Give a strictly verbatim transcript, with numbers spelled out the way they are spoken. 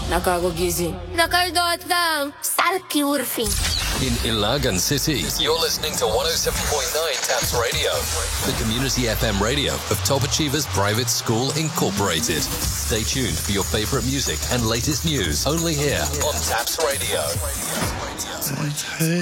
Nakagugising. Nakaldot lang. Salki urfi. In Ilagan City, you're listening to one oh seven point nine Taps Radio, the community F M radio of Top Achievers Private School Incorporated. Stay tuned for your favorite music and latest news only here on Taps Radio.